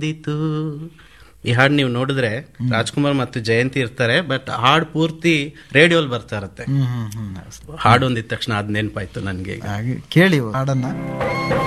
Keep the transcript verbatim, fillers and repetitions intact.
ದೀತು ಈ ಹಾಡು ನೀವು ನೋಡಿದ್ರೆ ರಾಜ್ಕುಮಾರ್ ಮತ್ತು ಜಯಂತಿ ಇರ್ತಾರೆ, ಬಟ್ ಹಾಡು ಪೂರ್ತಿ ರೇಡಿಯೋಲ್ ಬರ್ತಾ ಇರತ್ತೆ. ಹಾಡು ಒಂದಿದ ತಕ್ಷಣ ಅದ್ ನೆನಪಾಯ್ತು ನನ್ಗೆ. ಹಾಗೆ ಕೇಳಿ ಹಾಡನ್ನ.